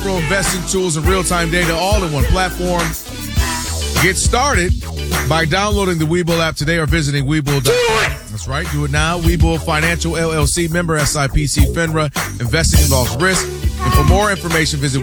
several investing tools and real-time data all in one platform. Get started by downloading the Webull app today or visiting Webull.com. That's right. Do it now. Webull Financial LLC, member SIPC FINRA. Investing involves risk. And for more information, visit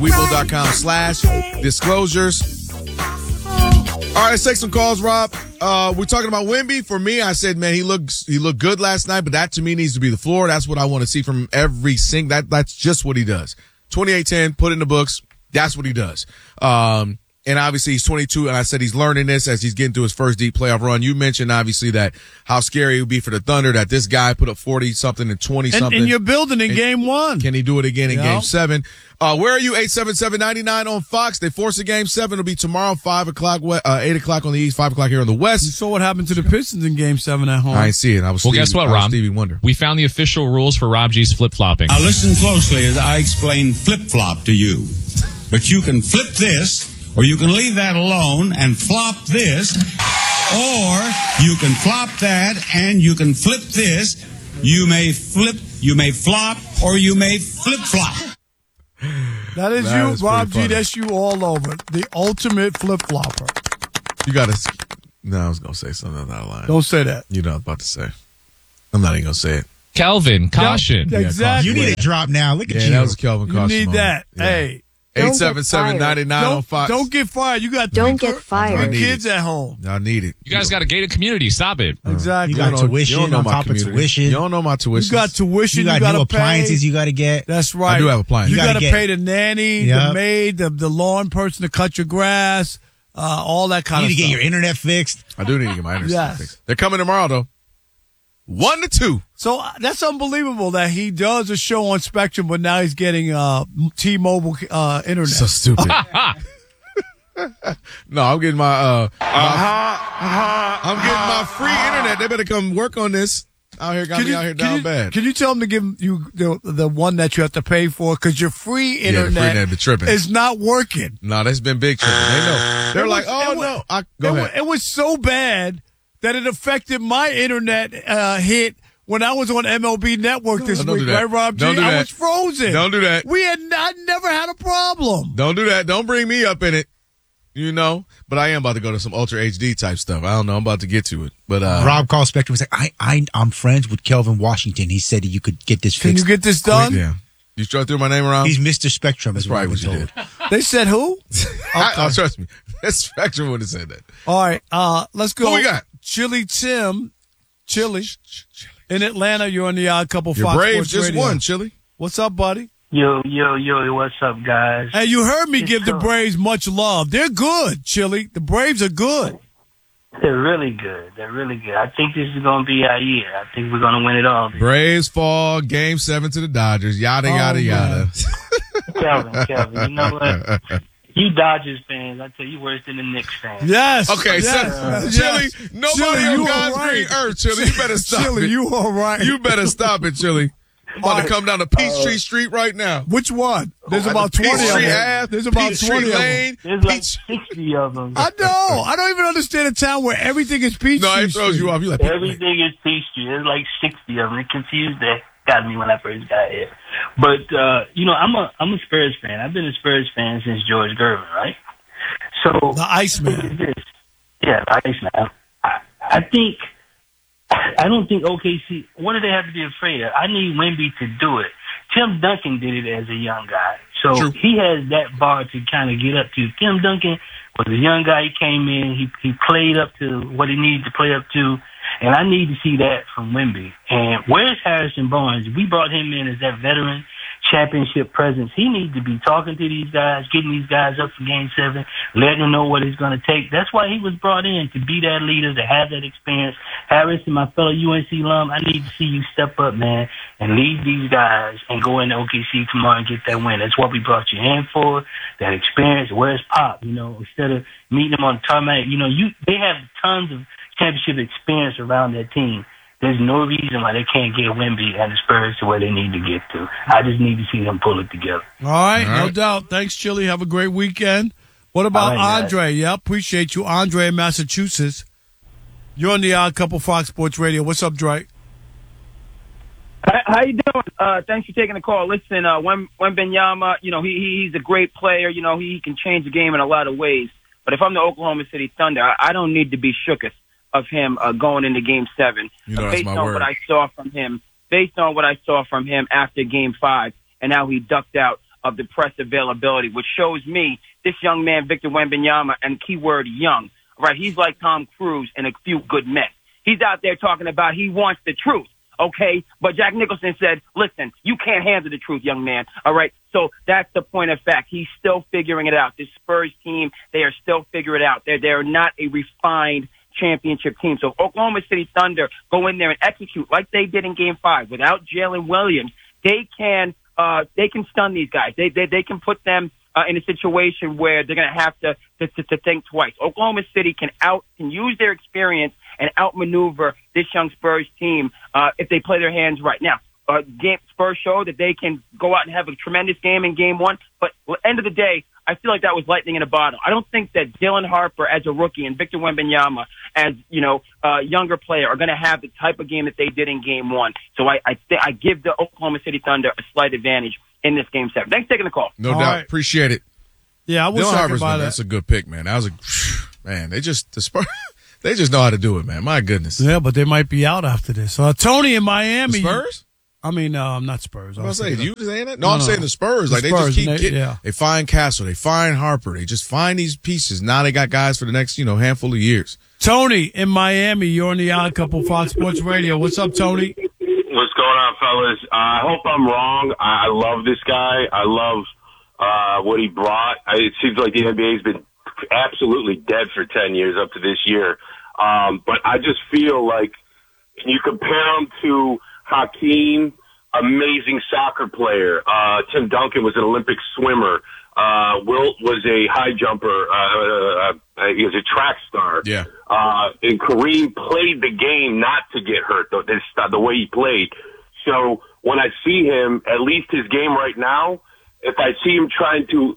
Webull.com/disclosures. All right, let's take some calls, Rob. We're talking about Wemby. For me, I said, man, he looked good last night, but that to me needs to be the floor. That's what I want to see from every single. That's just what he does. 28-10, put in the books. That's what he does. And obviously he's 22, and I said he's learning this as he's getting through his first deep playoff run. You mentioned obviously that how scary it would be for the Thunder that this guy put up 40-something and 20-something. And you're building in game one. Can he do it again in game 7? Where are you? 877-99 on Fox. They force a game 7. It'll be tomorrow, 5 o'clock, 8 o'clock on the East, 5 o'clock here on the West. You saw what happened to the Pistons in game 7 at home. I ain't see it. Guess what, Rob? Stevie Wonder. We found the official rules for Rob G's flip-flopping. Now listen closely as I explain flip-flop to you. But you can flip this, or you can leave that alone and flop this, or you can flop that and you can flip this. You may flip, you may flop, or you may flip-flop. That is you, Rob G. That's you all over. The ultimate flip-flopper. You got to. No, I was going to say something out of line. Don't say that. You know what I was about to say. I'm not even going to say it. Kelvin, caution. Yeah, exactly. You need a drop now. Look at you. That was Kelvin caution. You need that. Yeah. Hey. 877-99 on Fox. Don't get fired. You got Don't get fired. Kids at home. I need it. You guys got a gated community. Stop it. Exactly. You got tuition on top of tuition. You don't know my tuition. You got tuition. You got new appliances you got to get. That's right. I do have appliances. You got to get- pay the nanny, the maid, the lawn person to cut your grass, all that kind You of need to stuff. get your internet fixed. I do need to get my internet Yes. fixed. They're coming tomorrow, though. 1 to 2. So that's unbelievable that he does a show on Spectrum, but now he's getting T-Mobile internet. So stupid. No, I'm getting my I'm getting my free internet. They better come work on this. Out here got me out here down bad. Can you tell them to give you the one that you have to pay for because your free Yeah, the free internet internet be tripping. is not working? No, that's been big tripping. They know. They're like, oh no. Go ahead. It was so bad that it affected my internet hit when I was on MLB Network this don't week, do that. right, Rob G? Don't do I that. was frozen. Don't do that. I never had a problem. Don't do that. Don't bring me up in it. You know, but I am about to go to some Ultra HD type stuff. I don't know. I'm about to get to it. But Rob called Spectrum and said, I'm friends with Kelvin Washington. He said you could get this fixed. Can you get this done? Yeah. You try to throw my name around? He's Mr. Spectrum. That's probably what you did. They said who? Trust me. That Spectrum would have said that. All right, let's go. Who we got? Chili Tim. Chili. In Atlanta, you're on the Odd Couple Your Fox Braves Sports just Radio. won, Chili. What's up, buddy? Yo, what's up, guys? Hey, you heard me give the Braves much love. They're good, Chili. The Braves are good. They're really good. They're really good. I think this is going to be our year. I think we're going to win it all. Braves fall, game 7 to the Dodgers, yada, yada, yada. Calvin, you know what? You Dodgers fans, I tell you, worse than the Knicks fans. Yes. Okay, yes. Chili, nobody Chili, on you God's all green right. earth, Chili. You better stop Chili, it. you all right. You better stop it, Chili. I'm about to come down to Peachtree Street right now. Which one? There's about 20 of Peachtree them. Ave, There's about Peachtree 20 of them. Lane. There's like 60 of them. I know. I don't even understand a town where everything is Peachtree. No, it throws you off. You like Everything is Peachtree. There's like 60 of them. It confused the got me when I first got here. But, I'm a Spurs fan. I've been a Spurs fan since George Gervin, right? So The Iceman. Yeah, the Iceman. I don't think OKC, what do they have to be afraid of? I need Wemby to do it. Tim Duncan did it as a young guy. So True. he has that bar to kind of get up to. Tim Duncan was a young guy. He came in. He played up to what he needed to play up to. And I need to see that from Wemby. And where's Harrison Barnes? We brought him in as that veteran championship presence. He needs to be talking to these guys, getting these guys up for Game 7, letting them know what it's going to take. That's why he was brought in, to be that leader, to have that experience. Harrison, my fellow UNC alum, I need to see you step up, man, and lead these guys and go into OKC tomorrow and get that win. That's what we brought you in for, that experience. Where's Pop? Instead of meeting them on the tarmac, they have tons of championship experience around that team. There's no reason why they can't get Wemby and the Spurs to where they need to get to. I just need to see them pull it together. All right, no doubt. Thanks, Chili. Have a great weekend. What about right, Andre? Yeah, appreciate you. Andre in Massachusetts. You're on the Odd Couple Fox Sports Radio. What's up, Drake? How you doing? Thanks for taking the call. Listen, Wembanyama, he's a great player. He can change the game in a lot of ways. But if I'm the Oklahoma City Thunder, I don't need to be shooketh of him going into Game 7. Based on what I saw from him after Game 5 and how he ducked out of the press availability, which shows me this young man, Victor Wembanyama, and keyword young, right? He's like Tom Cruise in A Few Good Men. He's out there talking about he wants the truth. Okay, but Jack Nicholson said, listen, you can't handle the truth, young man. All right, so that's the point of fact. He's still figuring it out. This Spurs team, they are still figuring it out. They're not a refined championship team. So if Oklahoma City Thunder go in there and execute like they did in Game 5 without Jalen Williams, they can stun these guys. They can put them in a situation where they're going to have to think twice. Oklahoma City can use their experience and outmaneuver this young Spurs team if they play their hands right. Now, Spurs show that they can go out and have a tremendous game in Game 1, but at the end of the day, I feel like that was lightning in a bottle. I don't think that Dylan Harper as a rookie and Victor Wembanyama as a younger player are going to have the type of game that they did in Game 1. So I give the Oklahoma City Thunder a slight advantage in this Game 7. Thanks for taking the call. No doubt. Right. Appreciate it. Yeah, I was Dylan Harper's, about man, that's a good pick, man. That was the Spurs. They just know how to do it, man. My goodness. Yeah, but they might be out after this. Tony in Miami. The Spurs? I mean, not Spurs. I was saying, you saying that? No, I'm saying the Spurs. They just keep getting. They find Castle. They find Harper. They just find these pieces. Now they got guys for the next, handful of years. Tony in Miami. You're on the Odd Couple Fox Sports Radio. What's up, Tony? What's going on, fellas? I hope I'm wrong. I love this guy. I love what he brought. It seems like the NBA's been absolutely dead for 10 years up to this year. But I just feel like you compare him to Hakeem, amazing soccer player. Tim Duncan was an Olympic swimmer. Wilt was a high jumper. He was a track star. Yeah. And Kareem played the game not to get hurt, the way he played. So when I see him, at least his game right now, if I see him trying to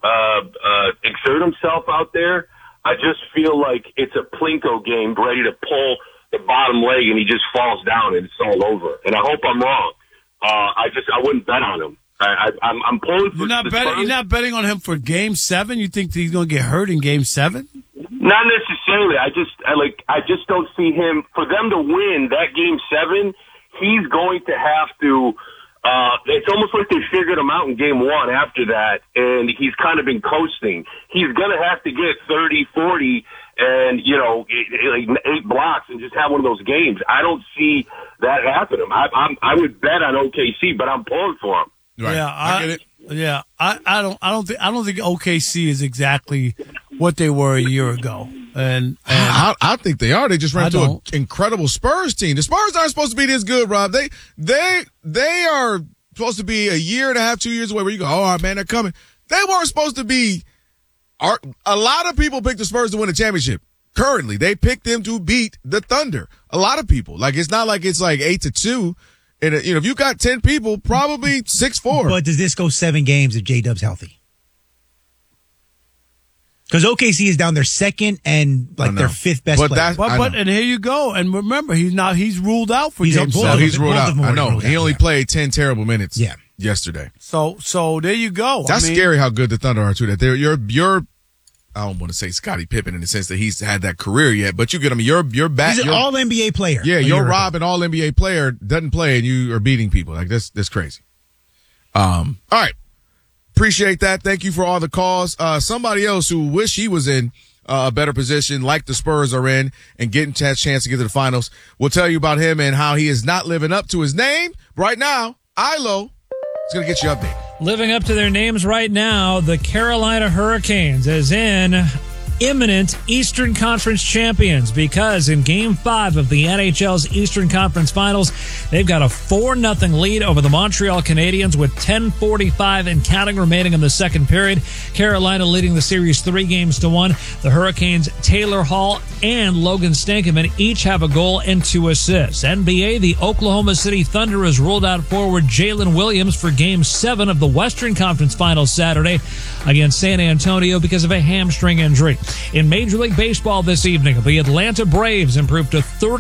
exert himself out there, I just feel like it's a Plinko game ready to pull the bottom leg and he just falls down and it's all over. And I hope I'm wrong. I wouldn't bet on him. I'm pulling for You're not betting on him for Game 7? You think that he's going to get hurt in Game 7? Not necessarily. I just don't see him. For them to win that Game 7, he's going to have to. It's almost like they figured him out in Game 1 after that, and he's kind of been coasting. He's going to have to get 30, 40, and, like 8 blocks and just have one of those games. I don't see that happening. I would bet on OKC, but I'm pulling for him. Right. Yeah, I get it. Yeah, I don't think OKC is exactly what they were a year ago. And I think they are. They just ran into an incredible Spurs team. The Spurs aren't supposed to be this good, Rob. They are supposed to be a year and a half, 2 years away where you go, oh, man, they're coming. They weren't supposed to be. A lot of people picked the Spurs to win a championship. Currently, they picked them to beat the Thunder. A lot of people. Like, it's not like it's like 8-2. And, if you got 10 people, probably 6-4. But does this go 7 games if J-Dub's healthy? Because OKC is down their second and their 5th best player. But and here you go. And remember, he's ruled out for Game 7. He's ruled out. I know. He only played 10 terrible minutes yesterday. So there you go. That's scary how good the Thunder are, too. That you're I don't want to say Scottie Pippen in the sense that he's had that career yet, but you get him. You're back. He's an all-NBA player. Yeah, you're Rob, an all-NBA player, doesn't play, and you are beating people. Like, that's crazy. All right. Appreciate that. Thank you for all the calls. Somebody else who wish he was in a better position like the Spurs are in and getting a chance to get to the finals. We'll tell you about him and how he is not living up to his name. Right now, ILO is going to get you updated. Living up to their names right now, the Carolina Hurricanes, as in imminent Eastern Conference champions, because in Game 5 of the NHL's Eastern Conference Finals, they've got a 4-0 lead over the Montreal Canadiens with 10:45 and counting remaining in the second period. Carolina leading the series 3-1. The Hurricanes' Taylor Hall and Logan Stankoven each have a goal and 2 assists. NBA, the Oklahoma City Thunder has ruled out forward Jalen Williams for Game 7 of the Western Conference Finals Saturday against San Antonio because of a hamstring injury. In Major League Baseball this evening, the Atlanta Braves improved to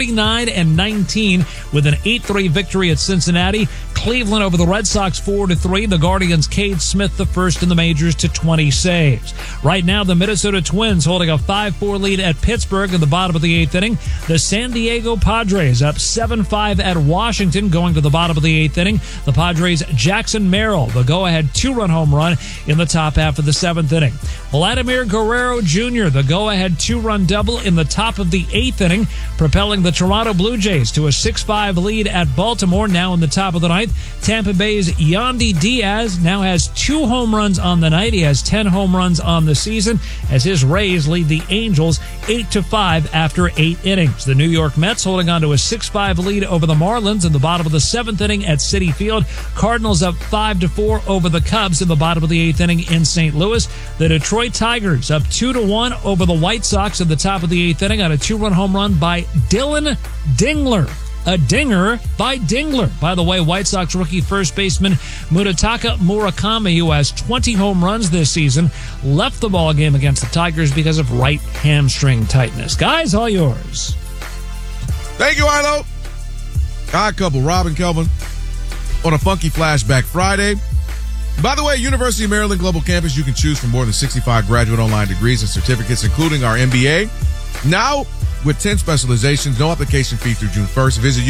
39-19 with an 8-3 victory at Cincinnati. Cleveland over the Red Sox 4-3. The Guardians' Cade Smith the first in the majors to 20 saves. Right now, the Minnesota Twins holding a 5-4 lead at Pittsburgh in the bottom of the 8th inning. The San Diego Padres up 7-5 at Washington going to the bottom of the 8th inning. The Padres' Jackson Merrill, the go-ahead 2-run home run in the top half of the 7th inning. Vladimir Guerrero Jr., the go-ahead 2-run double in the top of the 8th inning, propelling the Toronto Blue Jays to a 6-5 lead at Baltimore now in the top of the 9th. Tampa Bay's Yandy Diaz now has 2 home runs on the night. He has 10 home runs on the season as his Rays lead the Angels 8-5 after 8 innings. The New York Mets holding on to a 6-5 lead over the Marlins in the bottom of the 7th inning at Citi Field. Cardinals up 5-4 over the Cubs in the bottom of the 8th inning in St. Louis. The Detroit Tigers up 2-1 over the White Sox in the top of the 8th inning on a 2-run home run by Dylan Dingler. A dinger by Dingler. By the way, White Sox rookie first baseman Munetaka Murakami, who has 20 home runs this season, left the ball game against the Tigers because of right hamstring tightness. Guys, all yours. Thank you, Arlo. Odd couple, Rob and Kelvin, on a funky flashback Friday. By the way, University of Maryland Global Campus, you can choose from more than 65 graduate online degrees and certificates, including our MBA. Now, with 10 specializations, no application fee through June 1st. Visit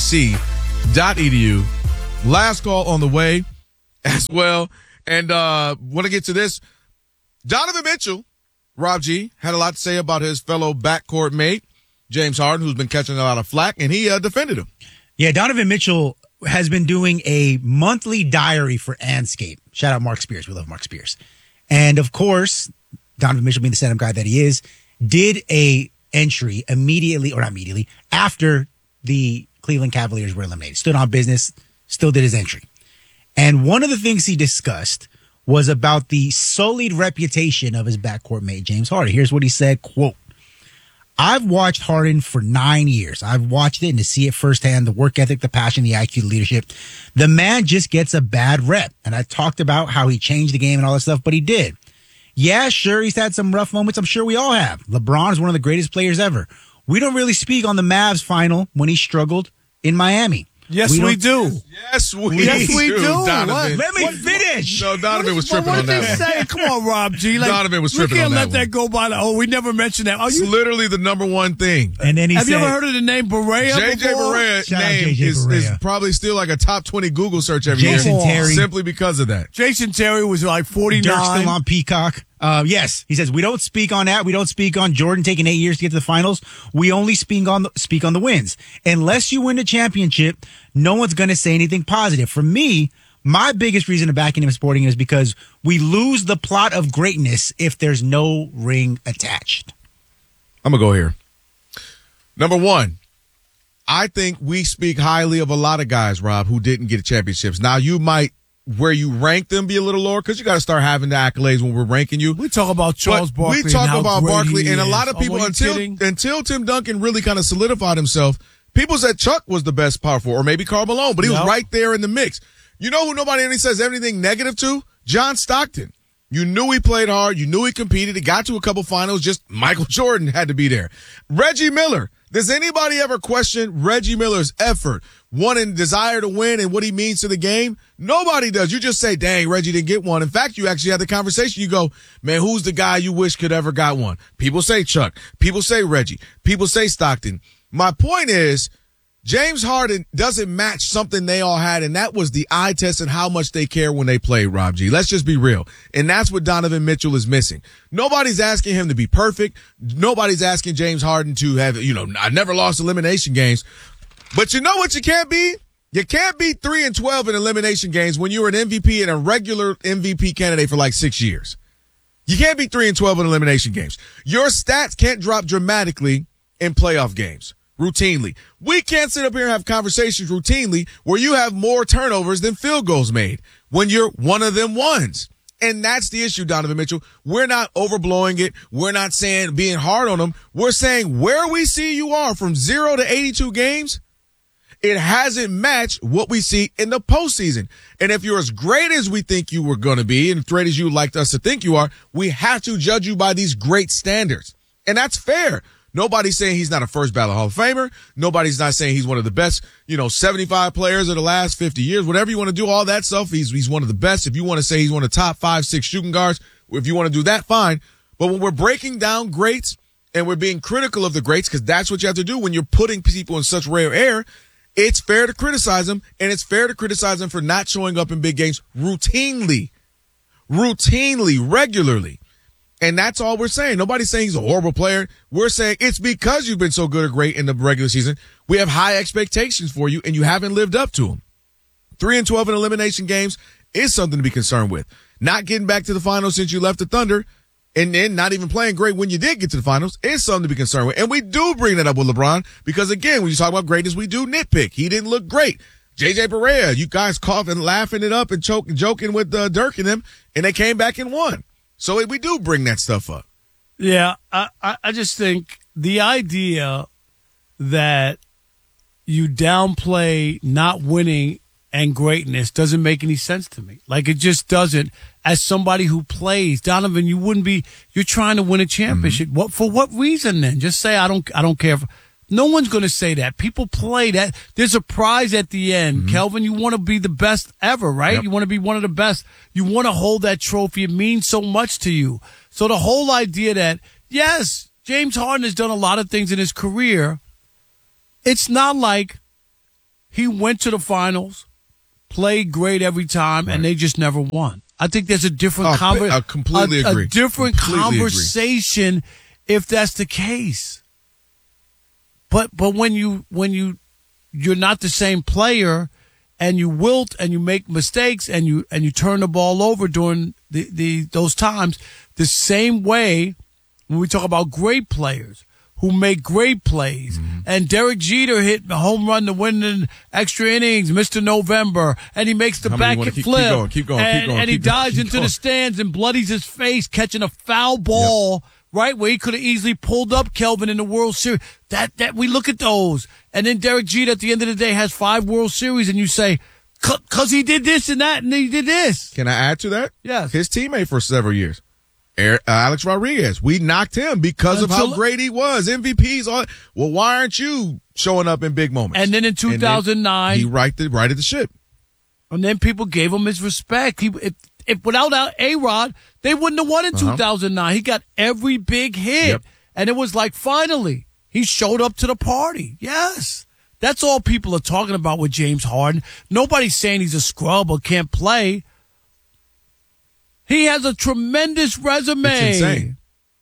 umgc.edu. Last call on the way as well. And want to get to this. Donovan Mitchell, Rob G, had a lot to say about his fellow backcourt mate, James Harden, who's been catching a lot of flack, and he defended him. Yeah, Donovan Mitchell has been doing a monthly diary for Anscape. Shout out Mark Spears. We love Mark Spears. And, of course, Donovan Mitchell, being the stand-up guy that he is, did a entry immediately after the Cleveland Cavaliers were eliminated. Stood on business, still did his entry. And one of the things he discussed was about the sullied reputation of his backcourt mate, James Harden. Here's what he said, quote, "I've watched Harden for 9 years. I've watched it and to see it firsthand, the work ethic, the passion, the IQ, the leadership. The man just gets a bad rep. And I talked about how he changed the game and all that stuff, but he did. Yeah, sure, he's had some rough moments. I'm sure we all have. LeBron is one of the greatest players ever. We don't really speak on the Mavs final when he struggled in Miami. Yes, we do. Yes, we do. Donovan. Let me finish. No, Donovan was tripping on that one. Say? Come on, Rob G. Donovan was tripping on that one. We can't let that go by. We never mentioned that. It's literally the number one thing. And then Have you ever heard of the name Barea JJ before? Barea name is probably still like a top 20 Google search every year. Jason Terry. Simply because of that. Jason Terry was like 49. Dirk's still on Peacock. Yes, he says we don't speak on that. We don't speak on Jordan taking 8 years to get to the finals. We only speak on the wins. Unless you win the championship, no one's going to say anything positive. For me, my biggest reason to backing him sporting is because we lose the plot of greatness if there's no ring attached. I'm gonna go here. Number one, I think we speak highly of a lot of guys, Rob, who didn't get championships. Now you might, where you rank them, be a little lower because you got to start having the accolades when we're ranking you. We talk about Charles Barkley. We talk about Barkley, and a lot of people until Tim Duncan really kind of solidified himself. People said Chuck was the best power forward, or maybe Karl Malone, but he was right there in the mix. You know who nobody says anything negative to? John Stockton. You knew he played hard. You knew he competed. He got to a couple finals. Just Michael Jordan had to be there. Reggie Miller. Does anybody ever question Reggie Miller's effort, one and desire to win and what he means to the game? Nobody does. You just say, dang, Reggie didn't get one. In fact, you actually had the conversation. You go, man, who's the guy you wish could ever got one? People say Chuck. People say Reggie. People say Stockton. My point is, James Harden doesn't match something they all had, and that was the eye test and how much they care when they play, Rob G. Let's just be real. And that's what Donovan Mitchell is missing. Nobody's asking him to be perfect. Nobody's asking James Harden to have, I never lost elimination games. But you know what you can't be? You can't be 3-12 in elimination games when you were an MVP and a regular MVP candidate for like 6 years. You can't be 3-12 in elimination games. Your stats can't drop dramatically in playoff games. Routinely. We can't sit up here and have conversations routinely where you have more turnovers than field goals made when you're one of them ones. And that's the issue, Donovan Mitchell. We're not overblowing it. We're not saying being hard on them. We're saying where we see you are from 0 to 82 games. it hasn't matched what we see in the postseason. And if you're as great as we think you were going to be, and as great as you like us to think you are, we have to judge you by these great standards. And that's fair. Nobody's saying he's not a first ballot Hall of Famer. Nobody's not saying he's one of the best, 75 players of the last 50 years. Whatever you want to do, all that stuff, he's one of the best. If you want to say he's one of the top 5, 6 shooting guards, if you want to do that, fine. But when we're breaking down greats and we're being critical of the greats, because that's what you have to do when you're putting people in such rare air, it's fair to criticize them, and it's fair to criticize them for not showing up in big games routinely, regularly. And that's all we're saying. Nobody's saying he's a horrible player. We're saying it's because you've been so good or great in the regular season. We have high expectations for you, and you haven't lived up to them. 3-12 in elimination games is something to be concerned with. Not getting back to the finals since you left the Thunder, and then not even playing great when you did get to the finals is something to be concerned with. And we do bring that up with LeBron because, again, when you talk about greatness, we do nitpick. He didn't look great. J.J. Barea, you guys coughing, laughing it up and joking with Dirk and them, and they came back and won. So we do bring that stuff up. Yeah, I just think the idea that you downplay not winning and greatness doesn't make any sense to me. Like, it just doesn't. As somebody who plays, Donovan, you're trying to win a championship. Mm-hmm. For what reason then? Just say, I don't care. No one's going to say that. People play that. There's a prize at the end. Mm-hmm. Kelvin, you want to be the best ever, right? Yep. You want to be one of the best. You want to hold that trophy. It means so much to you. So the whole idea that, yes, James Harden has done a lot of things in his career. It's not like he went to the finals, played great every time, and they just never won. I think there's a different completely agree. A different conversation if that's the case. But when you're not the same player, and you wilt and you make mistakes and you turn the ball over during those times, the same way when we talk about great players who make great plays. Mm-hmm. And Derek Jeter hit a home run to win in extra innings, Mr. November, and he makes the back flip. Keep going. And he dives into the stands and bloodies his face catching a foul ball, right, where he could have easily pulled up Kelvin in the World Series. That we look at those. And then Derek Jeter at the end of the day has 5 World Series, and you say, because he did this and that, and he did this. Can I add to that? Yes. His teammate for several years. Alex Rodriguez. We knocked him because of how great he was. MVPs. Well, why aren't you showing up in big moments? And then in 2009, he righted the ship. And then people gave him his respect. If without A-Rod, they wouldn't have won in 2009. He got every big hit, and it was like finally he showed up to the party. Yes, that's all people are talking about with James Harden. Nobody's saying he's a scrub or can't play. He has a tremendous resume. It's insane.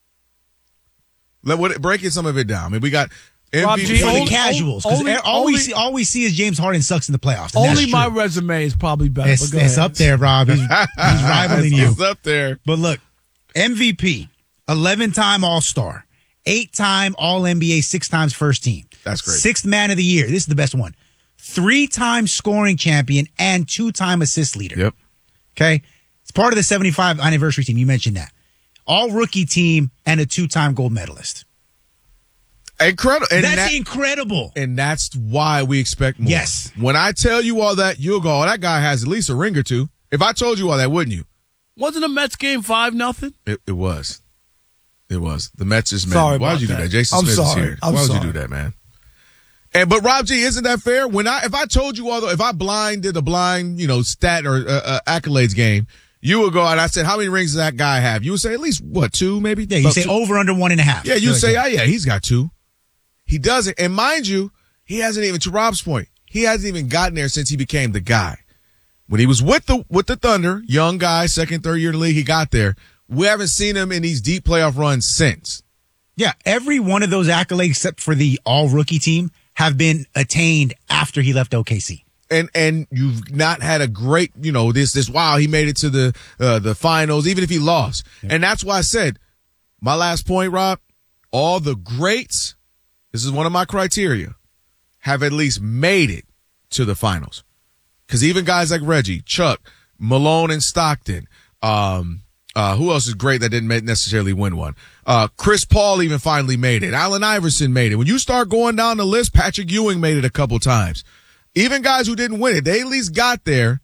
Breaking some of it down. I mean, we got MVP for the casuals. All we see is James Harden sucks in the playoffs. Only my resume is probably better. It's up there, Rob. He's rivaling you. It's up there. But look, MVP, 11-time All-Star, 8-time All-NBA, 6 times first team. That's great. 6th man of the year. This is the best one. 3-time scoring champion and 2-time assist leader. Yep. Okay? It's part of the 75th anniversary team. You mentioned that. All-rookie team and a 2-time gold medalist. Incredible. That's incredible. And that's why we expect more. Yes. When I tell you all that, you'll go, that guy has at least a ring or two. If I told you all that, wouldn't you? Wasn't the Mets game 5-0? It was. It was. The Mets just sorry. Why would you do that? Jason Smith is here. Why would you do that, man? But Rob G, isn't that fair? If I told you all, if I did a blind, stat or accolades game, you would go and I said, how many rings does that guy have? You would say at least 2, maybe. Yeah, you say 2? Over under 1.5. Yeah, you say, he's got 2. He doesn't. And mind you, he hasn't even, to Rob's point, he hasn't even gotten there since he became the guy. When he was with the Thunder, young guy, 2nd, 3rd year in the league, he got there. We haven't seen him in these deep playoff runs since. Yeah, every one of those accolades except for the all-rookie team have been attained after he left OKC. And you've not had a great, this wow, he made it to the finals, even if he lost. Yep. And that's why I said, my last point, Rob, all the greats, this is one of my criteria, have at least made it to the finals. Because even guys like Reggie, Chuck, Malone and Stockton, who else is great that didn't necessarily win one? Chris Paul even finally made it. Allen Iverson made it. When you start going down the list, Patrick Ewing made it a couple times. Even guys who didn't win it, they at least got there.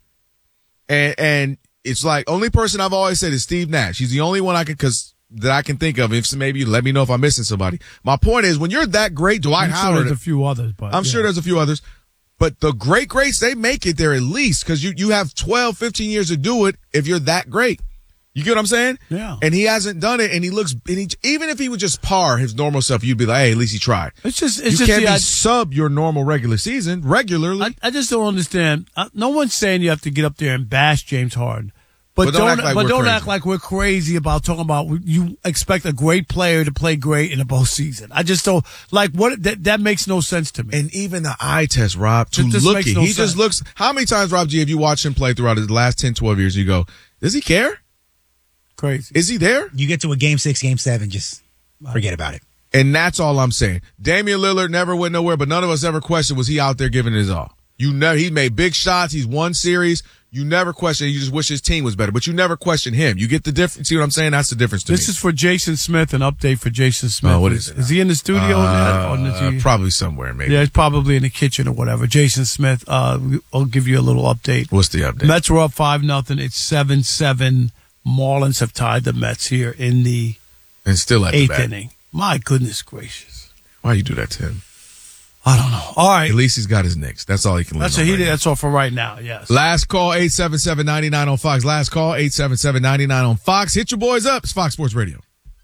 And it's like, only person I've always said is Steve Nash. He's the only one that I can think of. If maybe you let me know if I'm missing somebody. My point is, when you're that great, Dwight Howard. Sure there's a few others, but I'm sure there's a few others. But the greats, they make it there at least because you have 12, 15 years to do it if you're that great. You get what I'm saying? Yeah. And he hasn't done it, and even if he would just par his normal self, you'd be like, hey, at least he tried. You can't be sub your normal regular season regularly. I just don't understand. No one's saying you have to get up there and bash James Harden. But don't act like we're crazy about talking about you expect a great player to play great in a postseason. I just don't like that makes no sense to me. And even the eye test, Rob, just looks. How many times, Rob G, have you watched him play throughout the last 10, 12 years? You go, does he care? Crazy. Is he there? You get to a game 6, game 7, just forget about it. And that's all I'm saying. Damian Lillard never went nowhere, but none of us ever questioned, was he out there giving his all? He made big shots. He's won series. You never question. You just wish his team was better, but you never question him. You get the difference. See what I'm saying? That's the difference to me. This is for Jason Smith. An update for Jason Smith. Oh, what is it? Is he in the studio? Probably somewhere, maybe. Yeah, he's probably in the kitchen or whatever. Jason Smith. I'll give you a little update. What's the update? Mets were up 5-0. It's 7-7. Marlins have tied the Mets here in the still at the 8th inning. My goodness gracious! Why you do that to him? I don't know. All right. At least he's got his Knicks. That's all he can live on. That's all for right now, yes. Last call, 877-99 on Fox. Last call, 877-99 on Fox. Hit your boys up. It's Fox Sports Radio.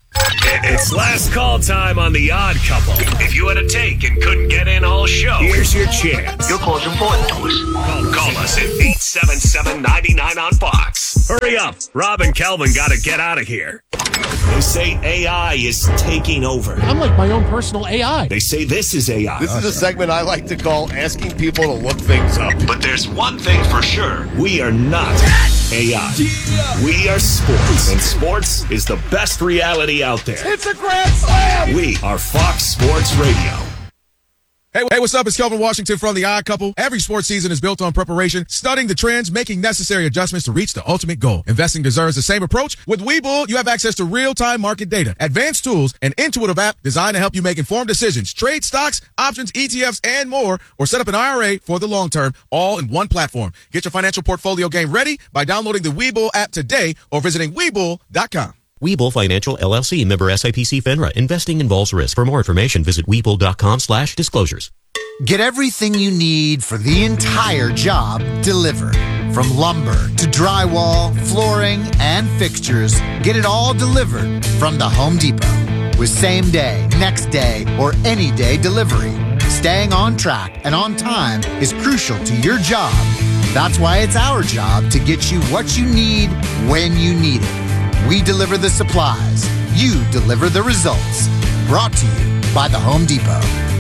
It's last call time on The Odd Couple. If you had a take and couldn't get in all show, here's your chance. Your call's important to us. Call us at 877-99 on Fox. Hurry up. Rob and Kelvin got to get out of here. They say AI is taking over. I'm like my own personal AI. They say this is AI. This is a segment I like to call asking people to look things up. But there's one thing for sure. We are not AI. We are sports. And sports is the best reality out there. It's a grand slam! We are Fox Sports Radio. Hey, what's up? It's Kelvin Washington from The Odd Couple. Every sports season is built on preparation, studying the trends, making necessary adjustments to reach the ultimate goal. Investing deserves the same approach. With Webull, you have access to real-time market data, advanced tools, an intuitive app designed to help you make informed decisions, trade stocks, options, ETFs, and more, or set up an IRA for the long term, all in one platform. Get your financial portfolio game ready by downloading the Webull app today or visiting Webull.com. Webull Financial LLC, member SIPC FINRA. Investing involves risk. For more information, visit Webull.com/disclosures. Get everything you need for the entire job delivered. From lumber to drywall, flooring, and fixtures, get it all delivered from the Home Depot. With same day, next day, or any day delivery. Staying on track and on time is crucial to your job. That's why it's our job to get you what you need when you need it. We deliver the supplies. You deliver the results. Brought to you by the Home Depot.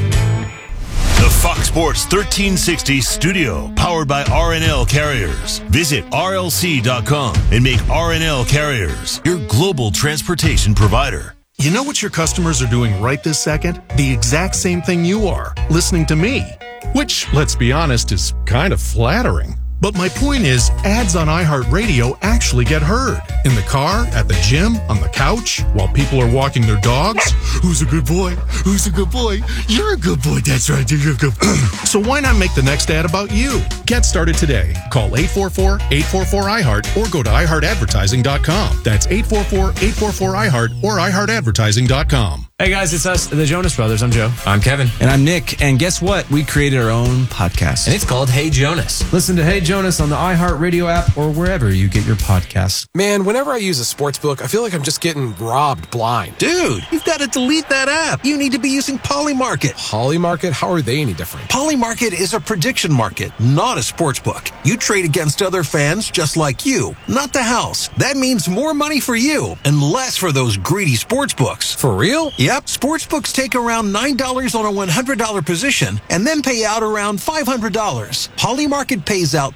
The Fox Sports 1360 studio, powered by RNL Carriers. Visit RLC.com and make RNL Carriers your global transportation provider. You know what your customers are doing right this second? The exact same thing you are, listening to me. Which, let's be honest, is kind of flattering. But my point is, ads on iHeartRadio actually get heard. In the car, at the gym, on the couch, while people are walking their dogs. Who's a good boy? Who's a good boy? You're a good boy. That's right. You're a good boy. So why not make the next ad about you? Get started today. Call 844-844-iHeart or go to iHeartAdvertising.com. That's 844-844-iHeart or iHeartAdvertising.com. Hey guys, it's us, the Jonas Brothers. I'm Joe. I'm Kevin. And I'm Nick. And guess what? We created our own podcast. And it's called Hey Jonas. Listen to Hey Jonas on the iHeartRadio app or wherever you get your podcasts. Man, whenever I use a sports book, I feel like I'm just getting robbed blind. Dude, you've got to delete that app. You need to be using Polymarket. Polymarket? How are they any different? Polymarket is a prediction market, not a sports book. You trade against other fans just like you, not the house. That means more money for you and less for those greedy sports books. For real? Yep. Sports books take around $9 on a $100 position and then pay out around $500. Polymarket pays out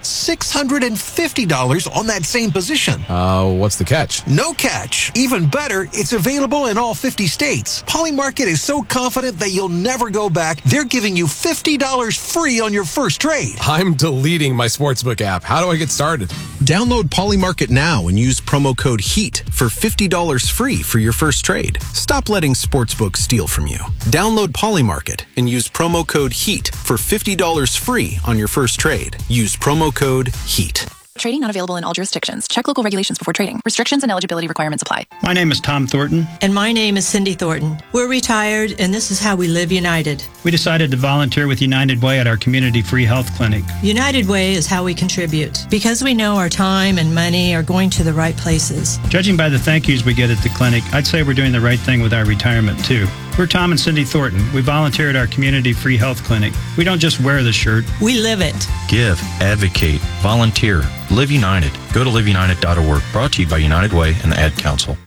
$650 on that same position. What's the catch? No catch. Even better, it's available in all 50 states. Polymarket is so confident that you'll never go back, they're giving you $50 free on your first trade. I'm deleting my sportsbook app. How do I get started? Download Polymarket now and use promo code HEAT for $50 free for your first trade. Stop letting sports sportsbooks steal from you. Download Polymarket and use promo code HEAT for $50 free on your first trade. Use promo code HEAT. Trading not available in all jurisdictions. Check local regulations before trading. Restrictions and eligibility requirements apply. My name is Tom Thornton. And my name is Cindy Thornton. We're retired, and this is how we live United. We decided to volunteer with United Way at our community free health clinic. United Way is how we contribute, because we know our time and money are going to the right places. Judging by the thank yous we get at the clinic, I'd say we're doing the right thing with our retirement, too. We're Tom and Cindy Thornton. We volunteer at our community free health clinic. We don't just wear the shirt. We live it. Give, advocate, volunteer, live United. Go to liveunited.org. Brought to you by United Way and the Ad Council.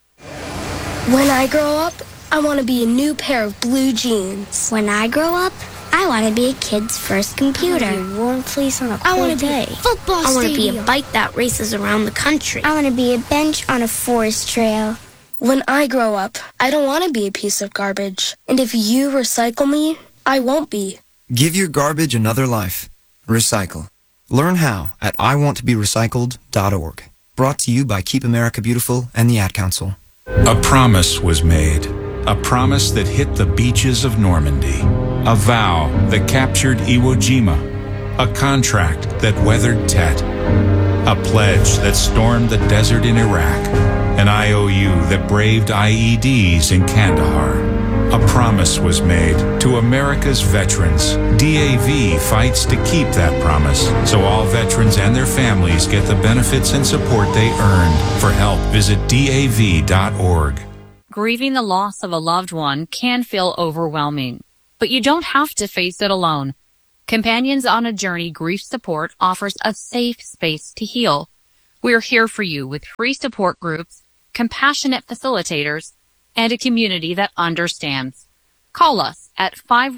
When I grow up, I want to be a new pair of blue jeans. When I grow up, I want to be a kid's first computer. I want to be a warm fleece on a I cold want to day. be a football I want to be stadium. a bike that races around the country. I want to be a bench on a forest trail. When I grow up, I don't want to be a piece of garbage. And if you recycle me, I won't be. Give your garbage another life. Recycle. Learn how at iwanttoberecycled.org. Brought to you by Keep America Beautiful and the Ad Council. A promise was made. A promise that hit the beaches of Normandy. A vow that captured Iwo Jima. A contract that weathered Tet. A pledge that stormed the desert in Iraq. An IOU that braved IEDs in Kandahar. A promise was made to America's veterans. DAV fights to keep that promise, so all veterans and their families get the benefits and support they earned. For help, visit DAV.org. Grieving the loss of a loved one can feel overwhelming, but you don't have to face it alone. Companions on a Journey Grief Support offers a safe space to heal. We're here for you with free support groups, compassionate facilitators, and a community that understands. Call us at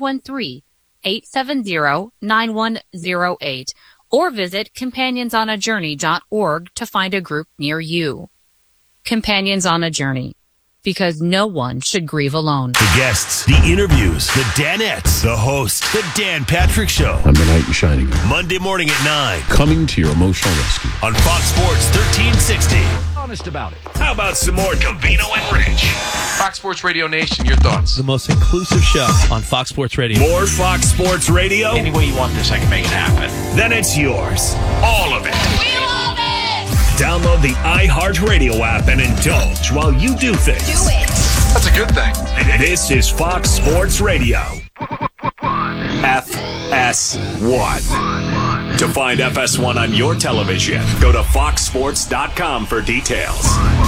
513-870-9108 or visit companionsonAjourney.org to find a group near you. Companions on a Journey, because no one should grieve alone. The guests, the interviews, the Danettes, the host, the Dan Patrick Show. I'm the knight in shining. Monday morning at 9. Coming to your emotional rescue. On Fox Sports 1360. Honest about it. How about some more Covino and Rich? Fox Sports Radio Nation, your thoughts. The most inclusive show on Fox Sports Radio. More Fox Sports Radio? Any way you want this, I can make it happen. Then it's yours. All of it. We love it! Download the iHeartRadio app and indulge while you do things. Do it! That's a good thing. This is Fox Sports Radio. FS1. To find FS1 on your television, go to foxsports.com for details.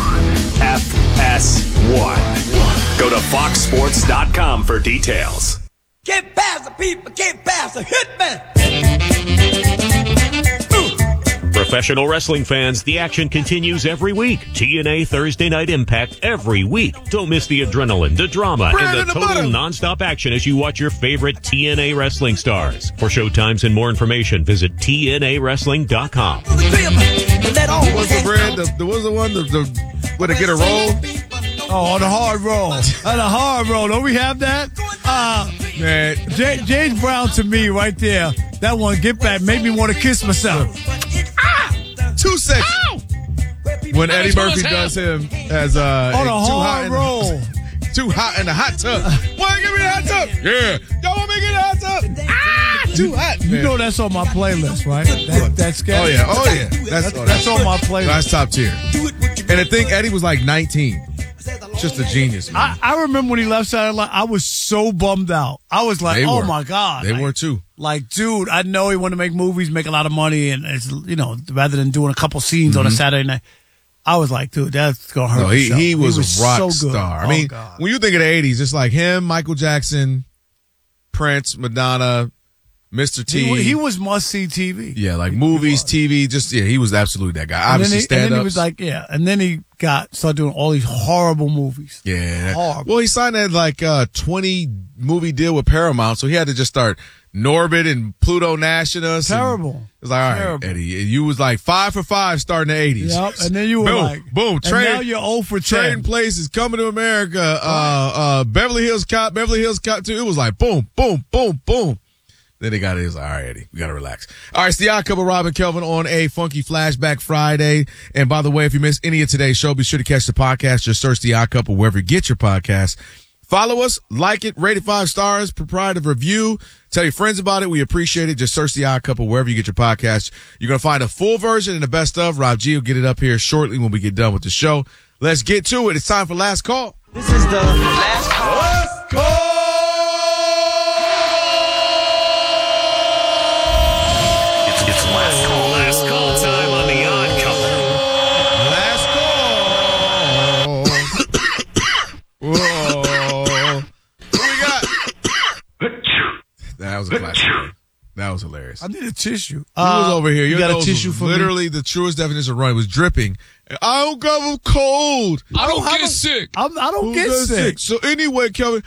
FS1. Go to foxsports.com for details. Get past the people, get past the hitman. Professional wrestling fans, the action continues every week. TNA Thursday Night Impact every week. Don't miss the adrenaline, the drama, and the total nonstop action as you watch your favorite TNA wrestling stars. For showtimes and more information, visit TNAWrestling.com. What was the brand? What was the one? Where to get a roll? Oh, the hard roll. The hard roll. Don't we have that? Man. James Brown to me right there. That one, get back, made me want to kiss myself. 2 seconds. When Eddie Murphy does him as on a hard roll. Too hot in the hot tub. Wanna give me the hot tub? Yeah. Y'all want me to get in the hot tub? Too hot. Man. You know that's on my playlist, right? That's Oh yeah. That's on my playlist. That's top tier. And I think Eddie was like 19. Just a genius, man. I remember when he left Saturday Night, I was so bummed out. I was like, oh my God. They were too. Like, dude, I know he wanted to make movies, make a lot of money, and it's, rather than doing a couple scenes on a Saturday night, I was like, dude, that's going to hurt. No, he was a rock so star. I mean, when you think of the 80s, it's like him, Michael Jackson, Prince, Madonna, Mr. T. He was must-see TV. Yeah, like movies, TV, he was absolutely that guy. Obviously, stand-ups. And then he was like, and then he started doing all these horrible movies. Yeah. Horrible. Well, he signed that 20-movie deal with Paramount, so he had to just start Norbit and Pluto National. Terrible. It was like, all right, Eddie, you was like 5 for 5 starting in the 80s. Yep, and then you were boom, and now you're 0 for 10. Trading Places, Coming to America, Beverly Hills Cop 2. It was like boom, boom, boom, boom. Then they got it. It was like, all right, Eddie, we got to relax. All right, it's the Odd Couple, Rob and Kelvin on a funky Flashback Friday. And by the way, if you missed any of today's show, be sure to catch the podcast. Just search the Odd Couple wherever you get your podcast. Follow us, like it, rate it 5 stars, proprietor review. Tell your friends about it. We appreciate it. Just search The Odd Couple wherever you get your podcast. You're going to find a full version and the best of. Rob G will get it up here shortly when we get done with the show. Let's get to it. It's time for Last Call. This is the last call. Last Call! It's last call. Last call time on The Odd Couple. Last call. Whoa. Who we got? That was a classic. That was hilarious. I need a tissue. He was over here. You Your got a nose tissue was for me? literally the truest definition of run. It was dripping. I don't got a cold. I don't get sick. I don't get sick. So anyway, Kelvin,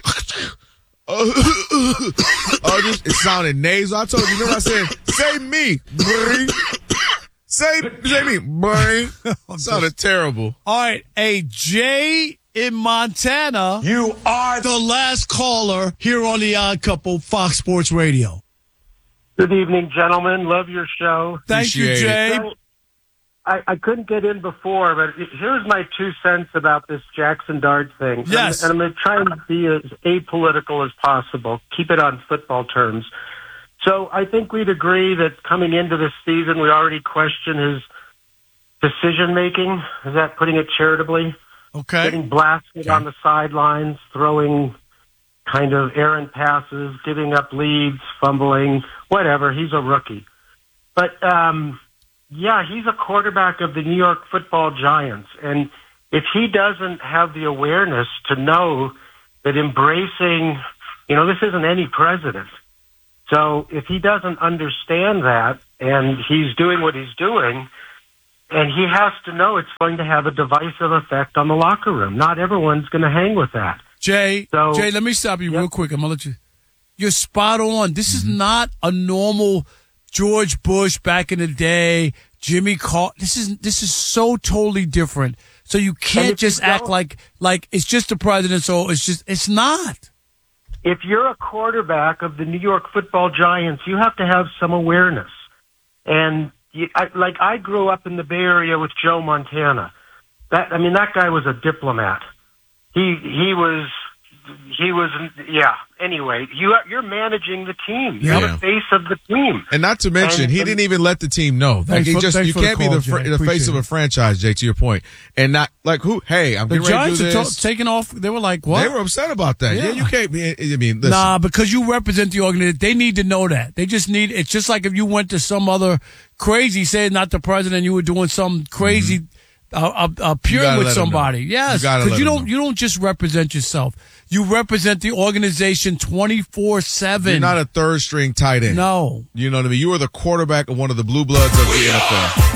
it sounded nasal. I told you. Remember I said, say me, brain. Say me, brain. Sounded terrible. All right. Hey, Jay in Montana. You are the last caller here on The Odd Couple, Fox Sports Radio. Good evening, gentlemen. Love your show. Thank you, Jay. So, I couldn't get in before, but here's my 2 cents about this Jackson Dart thing. Yes. And I'm going to try and be as apolitical as possible. Keep it on football terms. So I think we'd agree that coming into this season, we already question his decision-making. Is that putting it charitably? Okay. Getting blasted on the sidelines, throwing kind of errant passes, giving up leads, fumbling, whatever. He's a rookie. But, yeah, he's a quarterback of the New York Football Giants. And if he doesn't have the awareness to know that embracing, this isn't any president. So if he doesn't understand that and he's doing what he's doing, and he has to know it's going to have a divisive effect on the locker room. Not everyone's going to hang with that. Jay, let me stop you real quick. I'm going to let you. You're spot on. This is not a normal George Bush back in the day, Jimmy Carter. This is so totally different. So you can't just act like it's just the president. So it's not. If you're a quarterback of the New York Football Giants, you have to have some awareness. And I grew up in the Bay Area with Joe Montana. That guy was a diplomat. He was. Anyway, you're managing the team. You're the face of the team. And not to mention, he didn't even let the team know. Like you can't be the face of a franchise, Jay, to your point. And not like who, hey, I'm getting ready to do this. The Giants are taking off. They were like, what? They were upset about that. Yeah, you can't be, listen. Nah, because you represent the organization. They need to know that. They just need, it's just like if you went to some other crazy, say not the president, you were doing some crazy, appearing with somebody. Yes. Because you don't just represent yourself. You represent the organization 24/7. You're not a third string tight end. No. You know what I mean? You are the quarterback of one of the blue bloods of the NFL.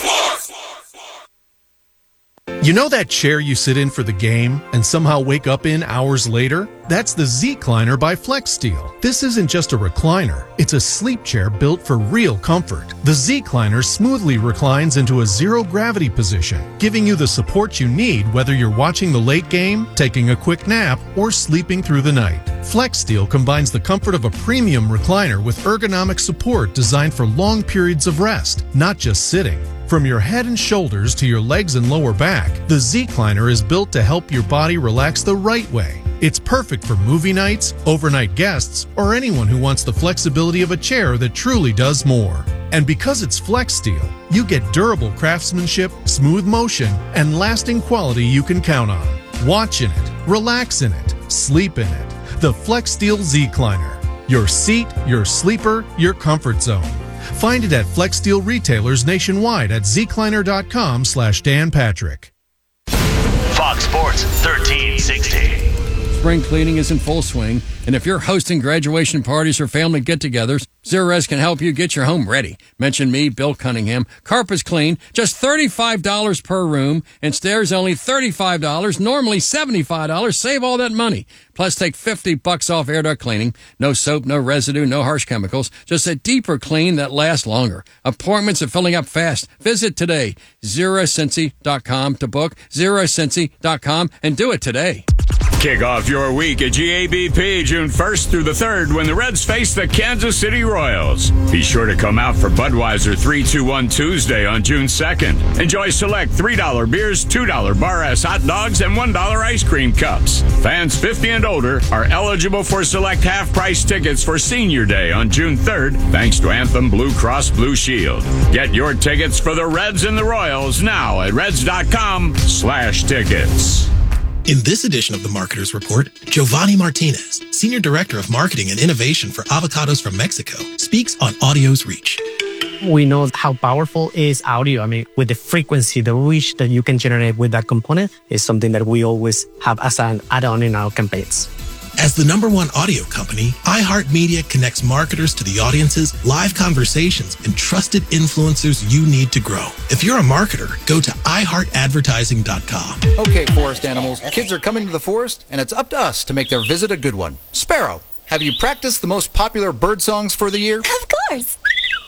You know that chair you sit in for the game and somehow wake up in hours later? That's the Z-Cliner by FlexSteel. This isn't just a recliner. It's a sleep chair built for real comfort. The Z-Cliner smoothly reclines into a zero-gravity position, giving you the support you need whether you're watching the late game, taking a quick nap, or sleeping through the night. FlexSteel combines the comfort of a premium recliner with ergonomic support designed for long periods of rest, not just sitting. From your head and shoulders to your legs and lower back, the Z-Cliner is built to help your body relax the right way. It's perfect for movie nights, overnight guests, or anyone who wants the flexibility of a chair that truly does more. And because it's FlexSteel, you get durable craftsmanship, smooth motion, and lasting quality you can count on. Watch in it, relax in it, sleep in it. The FlexSteel Z-Cliner. Your seat, your sleeper, your comfort zone. Find it at FlexSteel retailers nationwide at zcliner.com/Dan Patrick. Fox Sports 1360. Spring cleaning is in full swing, and if you're hosting graduation parties or family get-togethers, Zerorez can help you get your home ready. Mention me, Bill Cunningham. Carpets clean, just $35 per room, and stairs only $35, normally $75. Save all that money. Plus, take $50 off air duct cleaning. No soap, no residue, no harsh chemicals. Just a deeper clean that lasts longer. Appointments are filling up fast. Visit today, ZeroCincy.com to book, ZeroCincy.com, and do it today. Kick off your week at GABP June 1st through the 3rd when the Reds face the Kansas City Royals. Be sure to come out for Budweiser 321 Tuesday on June 2nd. Enjoy select $3 beers, $2 bar ass hot dogs, and $1 ice cream cups. Fans 50 and older are eligible for select half-price tickets for Senior Day on June 3rd, thanks to Anthem Blue Cross Blue Shield. Get your tickets for the Reds and the Royals now at reds.com/tickets. In this edition of the Marketer's Report, Giovanni Martinez, Senior Director of Marketing and Innovation for Avocados from Mexico, speaks on audio's reach. We know how powerful is audio. I mean, with the frequency, the reach that you can generate with that component is something that we always have as an add-on in our campaigns. As the #1 audio company, iHeartMedia connects marketers to the audiences, live conversations, and trusted influencers you need to grow. If you're a marketer, go to iHeartAdvertising.com. Okay, forest animals, kids are coming to the forest, and it's up to us to make their visit a good one. Sparrow, have you practiced the most popular bird songs for the year? Of course.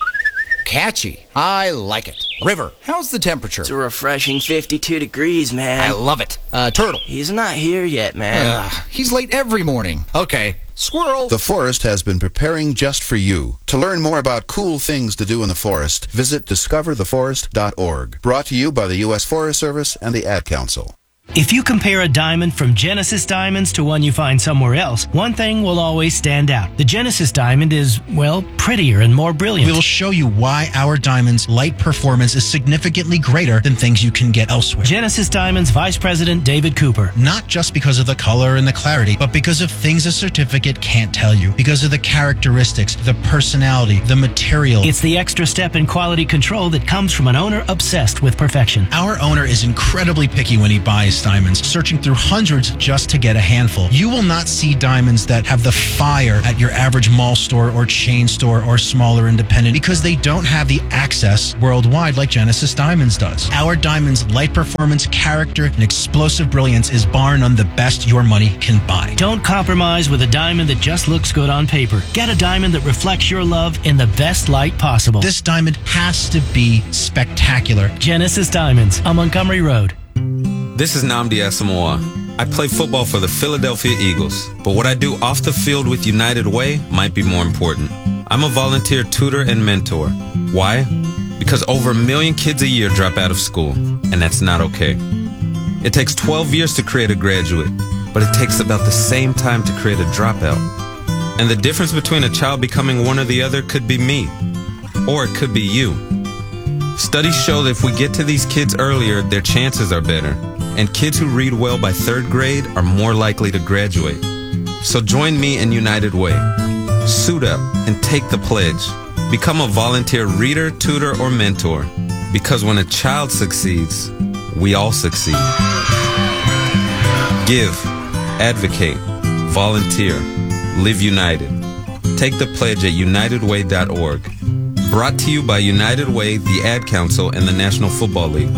Catchy. I like it. River, how's the temperature? It's a refreshing 52 degrees, man. I love it. Turtle. He's not here yet, man. He's late every morning. Okay. Squirrel. The forest has been preparing just for you. To learn more about cool things to do in the forest, visit discovertheforest.org. Brought to you by the U.S. Forest Service and the Ad Council. If you compare a diamond from Genesis Diamonds to one you find somewhere else, one thing will always stand out. The Genesis Diamond is, well, prettier and more brilliant. We'll show you why our diamond's light performance is significantly greater than things you can get elsewhere. Genesis Diamonds Vice President David Cooper. Not just because of the color and the clarity, but because of things a certificate can't tell you. Because of the characteristics, the personality, the material. It's the extra step in quality control that comes from an owner obsessed with perfection. Our owner is incredibly picky when he buys diamonds, searching through hundreds just to get a handful. You will not see diamonds that have the fire at your average mall store or chain store or smaller independent because they don't have the access worldwide like Genesis Diamonds does. Our diamond's light performance, character, and explosive brilliance is bar none the best your money can buy. Don't compromise with a diamond that just looks good on paper. Get a diamond that reflects your love in the best light possible. This diamond has to be spectacular. Genesis Diamonds on Montgomery Road. This is Nnamdi Asamoah. I play football for the Philadelphia Eagles, but what I do off the field with United Way might be more important. I'm a volunteer tutor and mentor. Why? Because over 1 million kids a year drop out of school, and that's not okay. It takes 12 years to create a graduate, but it takes about the same time to create a dropout. And the difference between a child becoming one or the other could be me, or it could be you. Studies show that if we get to these kids earlier, their chances are better. And kids who read well by 3rd grade are more likely to graduate. So join me in United Way. Suit up and take the pledge. Become a volunteer reader, tutor, or mentor. Because when a child succeeds, we all succeed. Give, advocate, volunteer, live united. Take the pledge at unitedway.org. Brought to you by United Way, the Ad Council, and the National Football League.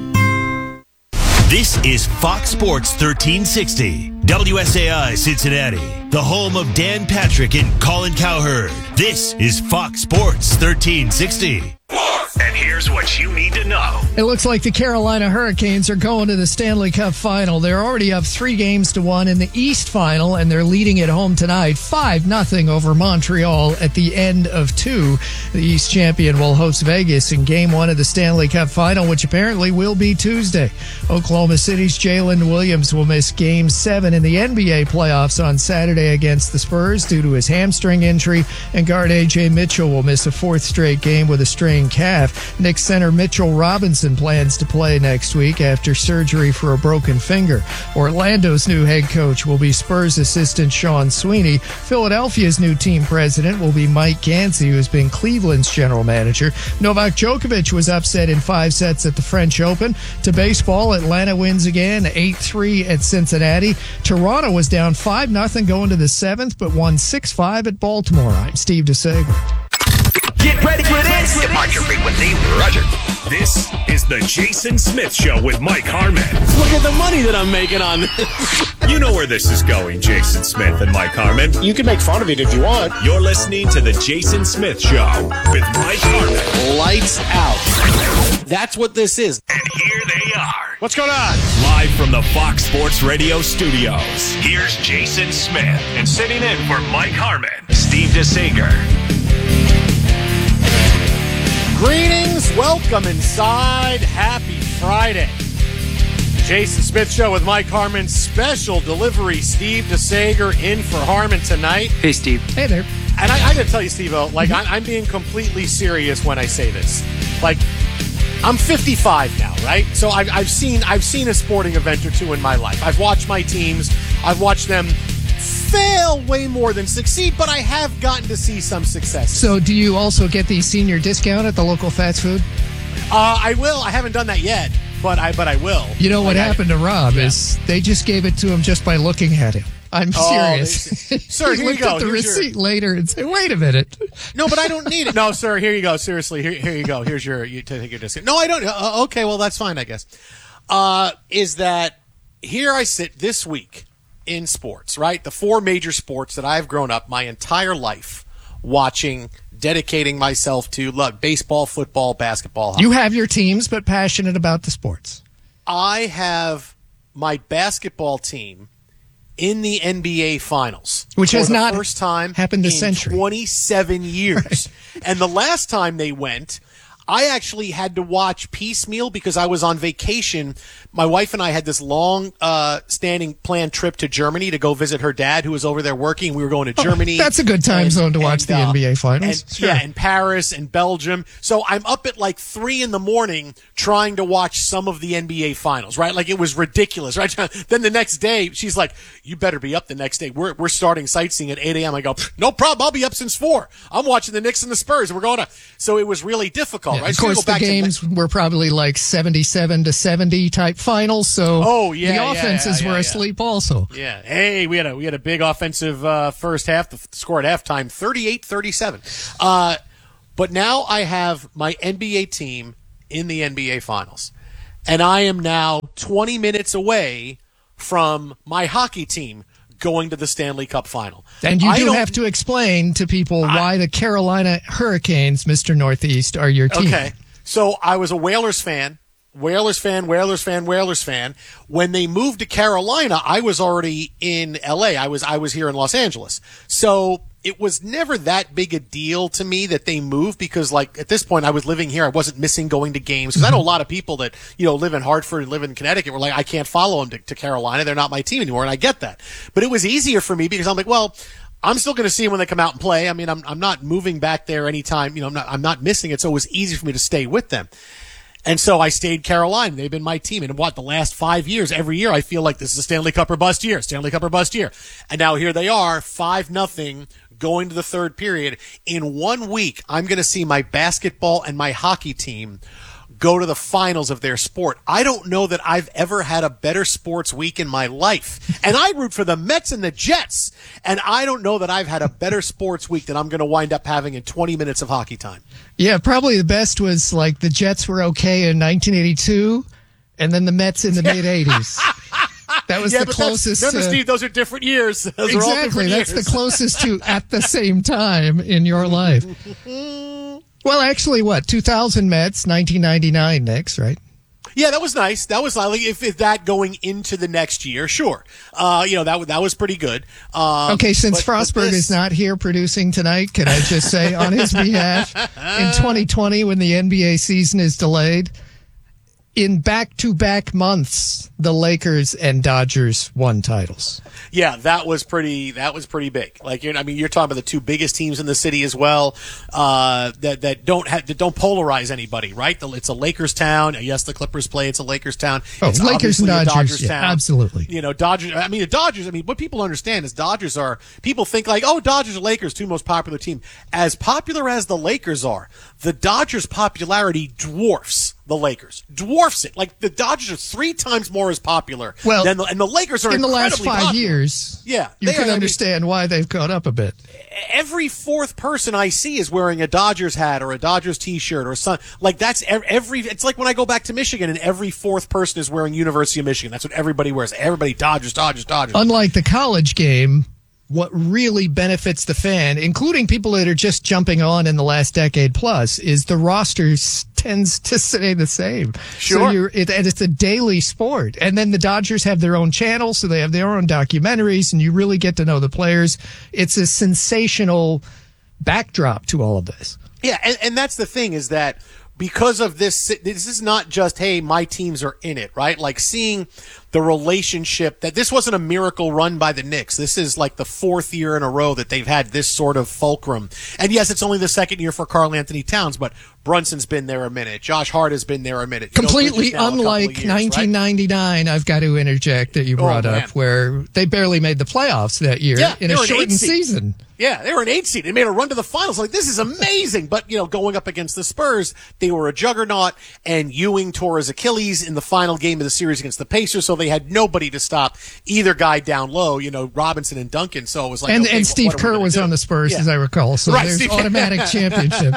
This is Fox Sports 1360, WSAI Cincinnati, the home of Dan Patrick and Colin Cowherd. This is Fox Sports 1360. And here's what you need to know. It looks like the Carolina Hurricanes are going to the Stanley Cup Final. They're already up 3-1 in the East Final, and they're leading at home tonight, 5-0 over Montreal at the end of 2. The East champion will host Vegas in Game 1 of the Stanley Cup Final, which apparently will be Tuesday. Oklahoma City's Jalen Williams will miss Game 7 in the NBA playoffs on Saturday against the Spurs due to his hamstring injury, and guard A.J. Mitchell will miss a 4th straight game with a strained calf. Knicks center Mitchell Robinson plans to play next week after surgery for a broken finger. Orlando's new head coach will be Spurs assistant Sean Sweeney. Philadelphia's new team president will be Mike Gansey, who has been Cleveland's general manager. Novak Djokovic was upset in 5 sets at the French Open. To baseball, Atlanta wins again, 8-3 at Cincinnati. Toronto was down 5-0 going to the 7th, but won 6-5 at Baltimore. I'm Steve DeSager. Get ready for this. Depart your frequency. Roger. This is the Jason Smith Show with Mike Harmon. Look at the money that I'm making on this. You know where this is going, Jason Smith and Mike Harmon. You can make fun of it if you want. You're listening to the Jason Smith Show with Mike Harmon. Lights out. That's what this is. And here they are, What's going on? Live from the Fox Sports Radio studios, here's Jason Smith. And sitting in for Mike Harmon, Steve DeSager. Greetings, welcome inside. Happy Friday. Jason Smith Show with Mike Harmon. Special delivery, Steve DeSager in for Harmon tonight. Hey, Steve. Hey there. And I got to tell you, Steve-O, like, I'm being completely serious when I say this. Like, I'm 55 now, right? So I've seen a sporting event or two in my life. I've watched my teams. I've watched them fail way more than succeed, but I have gotten to see some success. So do you also get the senior discount at the local fast food? I will. I haven't done that yet, but I will. You know what happened to Rob is they just gave it to him just by looking at him. I'm serious. Sir, here you go. At the receipt later and say, "Wait a minute." No, but I don't need it. No, sir. Here you go. Seriously, here you go. Here's your take your discount. No, I don't. Okay, well that's fine, I guess. Is that here? I sit this week in sports, right? The four major sports that I've grown up my entire life watching, dedicating myself to: love baseball, football, basketball. Hockey. You have your teams, but passionate about the sports. I have my basketball team in the NBA Finals, which has for the not first time happened in a century, 27 years. Right. And the last time they went, I actually had to watch piecemeal because I was on vacation. My wife and I had this long standing planned trip to Germany to go visit her dad, who was over there working. We were going to Germany. That's a good time zone to watch the NBA Finals. And, yeah, and Paris and Belgium. So I'm up at like 3 a.m. trying to watch some of the NBA Finals, right? Like, it was ridiculous, right? Then the next day, she's like, "You better be up the next day. We're starting sightseeing at 8 a.m. I go, "No problem. I'll be up since 4. I'm watching the Knicks and the Spurs. We're going to." So it was really difficult, right? Of course, the games were probably like 77-70 type finals. So the offenses were asleep also. Yeah. Hey, we had a big offensive first half. The score at halftime, 38-37. But now I have my NBA team in the NBA Finals, and I am now 20 minutes away from my hockey team going to the Stanley Cup Final. And you do have to explain to people why the Carolina Hurricanes, Mr. Northeast, are your team. Okay. So I was a Whalers fan. When they moved to Carolina, I was already in LA. I was here in Los Angeles. So it was never that big a deal to me that they moved because, like, at this point I was living here. I wasn't missing going to games because I know a lot of people that, live in Hartford and live in Connecticut were like, I can't follow them to Carolina. They're not my team anymore. And I get that. But it was easier for me because I'm like, well, I'm still going to see them when they come out and play. I mean, I'm not moving back there anytime. I'm not missing it. So it was easy for me to stay with them. And so I stayed Carolina. They've been my team. And the last 5 years, every year I feel like this is a Stanley Cup or bust year. And now here they are, 5-0, going to the third period. In 1 week, I'm going to see my basketball and my hockey team go to the finals of their sport. I don't know that I've ever had a better sports week in my life. And I root for the Mets and the Jets. And I don't know that I've had a better sports week than I'm going to wind up having in 20 minutes of hockey time. Yeah, probably the best was like the Jets were okay in 1982 and then the Mets in the mid-'80s. That was the closest. Remember, Steve, those are different years. Those exactly. Are all different That's years. The closest to at the same time in your life. Well, actually, 2000 Mets, 1999 Knicks, right? Yeah, that was nice. That was like if that going into the next year, sure. That was pretty good. Okay, since Frostberg is not here producing tonight, can I just say on his behalf, in 2020 when the NBA season is delayed, in back-to-back months, the Lakers and Dodgers won titles. Yeah, that was pretty big. Like, you're talking about the two biggest teams in the city as well, that don't polarize anybody, right? It's a Lakers town. Yes, the Clippers play. It's a Lakers town. It's Lakers and Dodgers town. Absolutely. Dodgers. The Dodgers. What people understand is Dodgers are. People think like, Dodgers or Lakers, two most popular team. As popular as the Lakers are, the Dodgers' popularity dwarfs the Lakers. Dwarfs it. Like, the Dodgers are 3 times more as popular than and the Lakers are in the last 5 popular. years. Yeah. You can understand why they've gone up a bit. Every fourth person I see is wearing a Dodgers hat or a Dodgers t-shirt or something. Like, that's it's like when I go back to Michigan and every fourth person is wearing University of Michigan. That's what everybody wears. Everybody Dodgers. Unlike the college game, what really benefits the fan, including people that are just jumping on in the last decade plus, is the roster tends to stay the same. Sure. So it's a daily sport. And then the Dodgers have their own channel, so they have their own documentaries, and you really get to know the players. It's a sensational backdrop to all of this. Yeah, and that's the thing, is that because of this is not just, hey, my teams are in it, right? Like seeing the relationship, that this wasn't a miracle run by the Knicks. This is like the 4th year in a row that they've had this sort of fulcrum. And yes, it's only the 2nd year for Karl Anthony Towns, but Brunson's been there a minute. Josh Hart has been there a minute. Completely unlike 1999, right? I've got to interject, that you brought up, where they barely made the playoffs that year in a shortened season. Yeah, they were an 8 seed. They made a run to the finals. Like, this is amazing. But, going up against the Spurs, they were a juggernaut, and Ewing tore his Achilles in the final game of the series against the Pacers, so they had nobody to stop either guy down low, Robinson and Duncan. So it was like, and Steve Kerr was on the Spurs, as I recall. So there's automatic championship.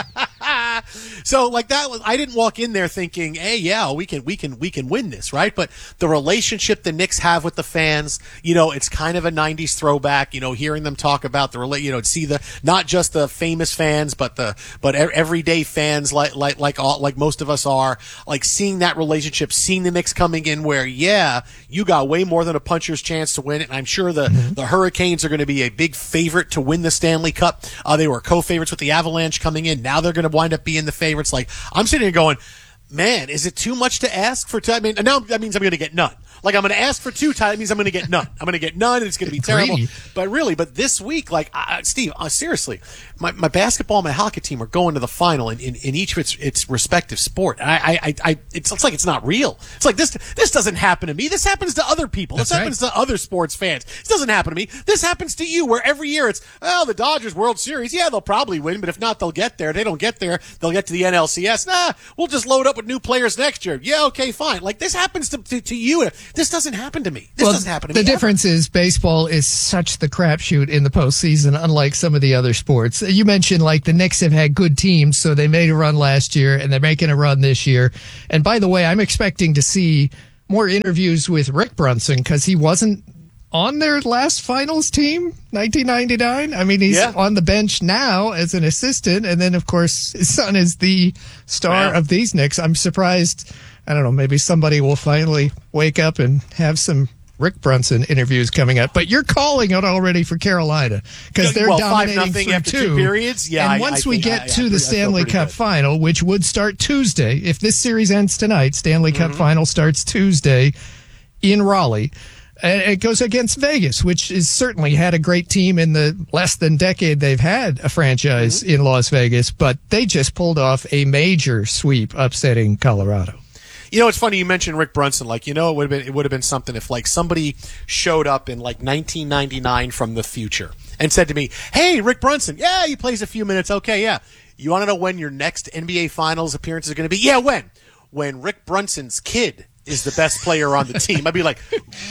So like that was, I didn't walk in there thinking, hey, yeah, we can win this, right? But the relationship the Knicks have with the fans, it's kind of a 90s throwback, hearing them talk about see not just the famous fans, but everyday fans like most of us are, like seeing that relationship, seeing the Knicks coming in where, yeah, you got way more than a puncher's chance to win it. And I'm sure the Hurricanes are going to be a big favorite to win the Stanley Cup. They were co-favorites with the Avalanche coming in. Now they're going to wind up being the favorites. Like, I'm sitting here going, man, is it too much to ask for? I mean, now that means I'm going to get none. Like, I'm going to ask for 2 times. That means I'm going to get none. I'm going to get none, and it's going to be terrible. But this week, like, Steve, seriously, my basketball and my hockey team are going to the final in each of its respective sport. And it's like it's not real. It's like this doesn't happen to me. This happens to other people. This happens to other sports fans. This doesn't happen to me. This happens to you, where every year it's, the Dodgers World Series. Yeah, they'll probably win, but if not, they'll get there. They don't get there, they'll get to the NLCS. Nah, we'll just load up with new players next year. Yeah, okay, fine. Like, this happens to you. This doesn't happen to me. This doesn't happen to me. The difference is baseball is such the crapshoot in the postseason, unlike some of the other sports. You mentioned, like, the Knicks have had good teams, so they made a run last year, and they're making a run this year. And by the way, I'm expecting to see more interviews with Rick Brunson, because he wasn't on their last finals team, 1999. I mean, he's on the bench now as an assistant, and then, of course, his son is the star of these Knicks. I'm surprised. I don't know, maybe somebody will finally wake up and have some Rick Brunson interviews coming up. But you're calling it already for Carolina, because they're dominating 5-0 through after 2 periods. Yeah, and once we get to the Stanley Cup final, which would start Tuesday, if this series ends tonight, Stanley Cup final starts Tuesday in Raleigh. And it goes against Vegas, which has certainly had a great team in the less than decade they've had a franchise in Las Vegas, but they just pulled off a major sweep, upsetting Colorado. It's funny you mentioned Rick Brunson. Like, it would have been something if, like, somebody showed up in, like, 1999 from the future and said to me, "Hey, Rick Brunson, yeah, he plays a few minutes. Okay, yeah. You want to know when your next NBA Finals appearance is going to be? Yeah, when? When Rick Brunson's kid is the best player on the team." I'd be like,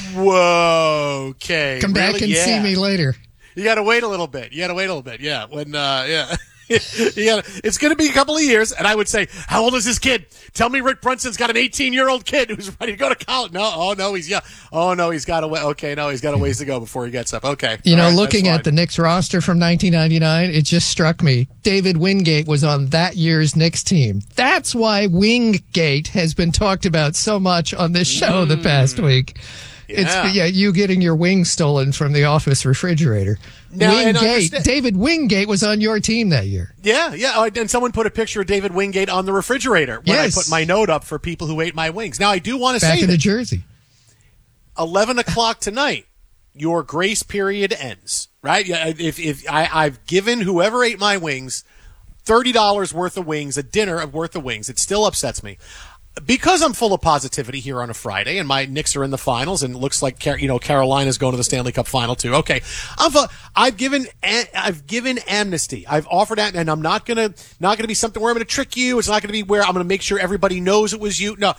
"Whoa, okay. Come back and see me later." You got to wait a little bit. Yeah. When, it's going to be a couple of years, and I would say, "How old is this kid? Tell me Rick Brunson's got an 18-year-old kid who's ready to go to college." No, he's young. Oh no, he's got a he's got a ways to go before he gets up. Okay, looking at the Knicks roster from 1999, it just struck me. David Wingate was on that year's Knicks team. That's why Wingate has been talked about so much on this show the past week. Yeah. It's you getting your wings stolen from the office refrigerator. David Wingate was on your team that year. Yeah. And someone put a picture of David Wingate on the refrigerator when I put my note up for people who ate my wings. Now, I do want to say back in the jersey. 11 o'clock tonight, your grace period ends, right? If I've given whoever ate my wings $30 worth of wings, a dinner worth of wings, it still upsets me. Because I'm full of positivity here on a Friday, and my Knicks are in the finals, and it looks like Carolina's going to the Stanley Cup final too. Okay, I've given amnesty. I've offered that, and I'm not gonna be something where I'm gonna trick you. It's not gonna be where I'm gonna make sure everybody knows it was you. No,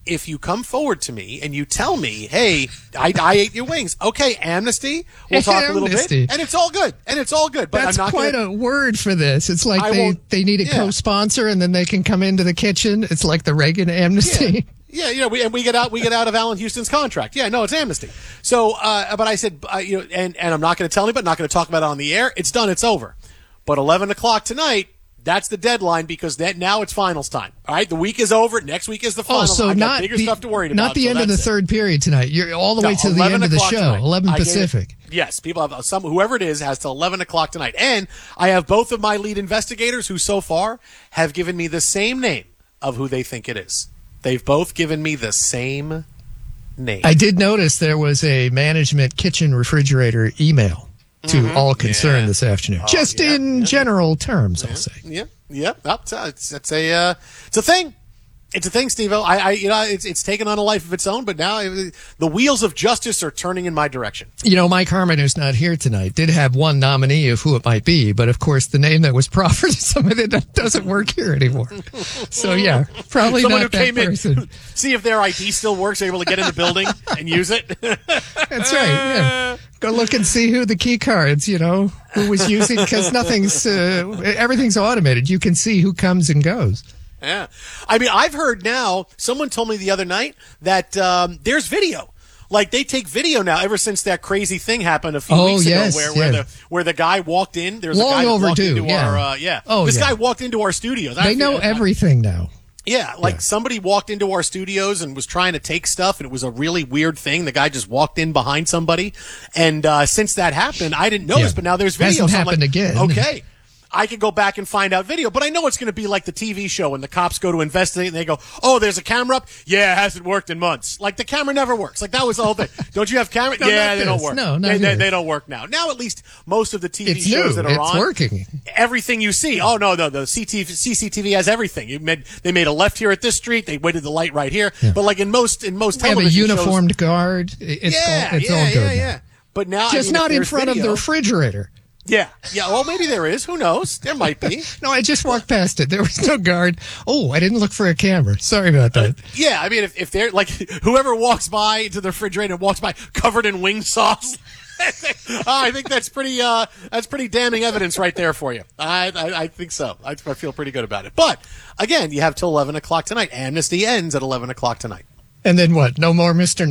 if you come forward to me and you tell me, hey, I ate your wings. Okay, amnesty. We'll talk a little bit. And it's all good. But that's I'm not quite a word for this. It's like they need a co-sponsor and then they can come into the kitchen. It's like the Reagan amnesty. Yeah, we get out of Allen Houston's contract. Yeah, no, it's amnesty. So, but I said, and I'm not going to tell anybody, not going to talk about it on the air. It's done. It's over. But 11 o'clock tonight, that's the deadline because now it's finals time. All right, the week is over. Next week is the finals. So I got not bigger stuff to worry about. Not the end of the third period tonight. You're all the way to the end of the show, tonight. 11 Pacific. Yes, people have whoever it is has till 11 o'clock tonight. And I have both of my lead investigators who so far have given me the same name of who they think it is. They've both given me the same name. I did notice there was a management kitchen refrigerator email to all concerned this afternoon. Just in general terms, I'll say. Yeah. It's a thing. It's a thing, Steve-O. It's taken on a life of its own, but now the wheels of justice are turning in my direction. Mike Harmon, who's not here tonight, did have one nominee of who it might be, but of course the name that was proffered is somebody that doesn't work here anymore. So yeah, probably someone not who came that person. In, see if their ID still works, they're able to get in the building and use it. That's right, yeah. Go look and see who the key cards, who was using, because everything's automated. You can see who comes and goes. Yeah. I mean, I've heard now, someone told me the other night that there's video. Like, they take video now ever since that crazy thing happened a few weeks ago where the guy walked in. There's long a guy that overdue, walked into this guy walked into our studios. They know everything now. Yeah, somebody walked into our studios and was trying to take stuff, and it was a really weird thing. The guy just walked in behind somebody. And since that happened, I didn't notice, but now there's video. Hasn't happened again. Okay. I could go back and find out video, but I know it's going to be like the TV show when the cops go to investigate and they go, oh, there's a camera up? Yeah, it hasn't worked in months. Like, the camera never works. Like, that was the whole thing. Don't you have camera? No, yeah, they don't work. No, they don't work now. Now, at least most of the TV shows that are on. It's working. Everything you see. Oh, no, the CCTV has everything. They made a left here at this street. They waited the light right here. Yeah. But like in most television shows. They have a uniformed guard. It's all good. Yeah. But now, just not in front of the refrigerator. Yeah. Well, maybe there is. Who knows? There might be. No, I just walked past it. There was no guard. Oh, I didn't look for a camera. Sorry about that. Yeah, I mean, if they're like whoever walks by to the refrigerator and walks by covered in wing sauce, I think that's pretty damning evidence right there for you. I think so. I feel pretty good about it. But again, you have till 11 o'clock tonight. Amnesty ends at 11 o'clock tonight. And then what? No more Mr.